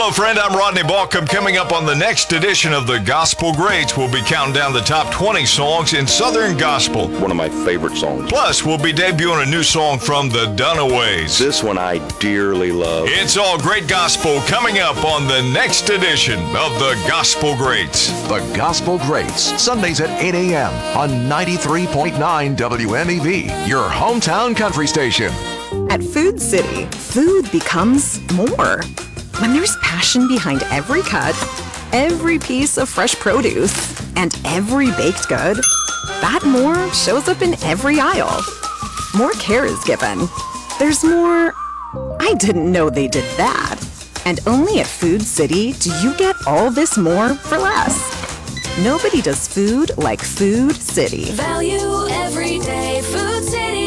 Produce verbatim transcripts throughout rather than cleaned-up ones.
Hello, friend. I'm Rodney Balcom. Coming up on the next edition of the Gospel Greats, we'll be counting down the top twenty songs in Southern Gospel. One of my favorite songs. Plus, we'll be debuting a new song from the Dunaways. This one I dearly love. It's all great gospel coming up on the next edition of the Gospel Greats. The Gospel Greats, Sundays at eight a.m. on ninety-three point nine W M E V, your hometown country station. At Food City, food becomes more. When there's passion behind every cut, every piece of fresh produce, and every baked good, that more shows up in every aisle. More care is given. There's more, I didn't know they did that. And only at Food City do you get all this more for less. Nobody does food like Food City. Value every day, Food City.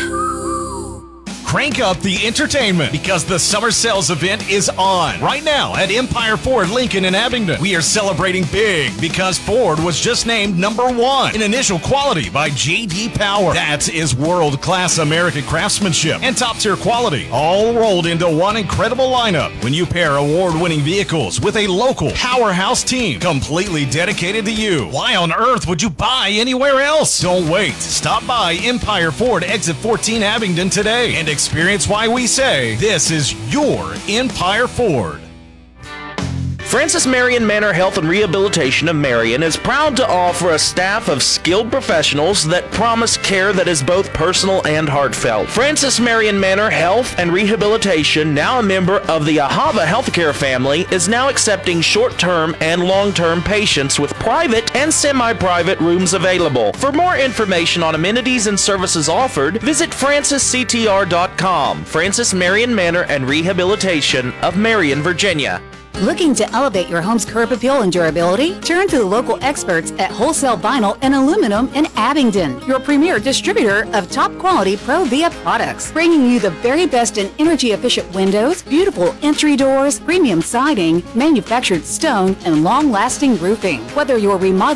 Crank up the entertainment because the summer sales event is on right now at Empire Ford Lincoln in Abingdon. We are celebrating big because Ford was just named number one in initial quality by J D Power. That is world-class American craftsmanship and top-tier quality, all rolled into one incredible lineup. When you pair award-winning vehicles with a local powerhouse team completely dedicated to you, why on earth would you buy anywhere else? Don't wait. Stop by Empire Ford Exit fourteen Abingdon today and experience why we say this is your Empire Ford. Francis Marion Manor Health and Rehabilitation of Marion is proud to offer a staff of skilled professionals that promise care that is both personal and heartfelt. Francis Marion Manor Health and Rehabilitation, now a member of the Ahava Healthcare family, is now accepting short-term and long-term patients with private and semi-private rooms available. For more information on amenities and services offered, visit francis c t r dot com. Francis Marion Manor and Rehabilitation of Marion, Virginia. Looking to elevate your home's curb appeal and durability? Turn to the local experts at Wholesale Vinyl and Aluminum in Abingdon, your premier distributor of top-quality Provia products, bringing you the very best in energy-efficient windows, beautiful entry doors, premium siding, manufactured stone, and long-lasting roofing. Whether you're remodeling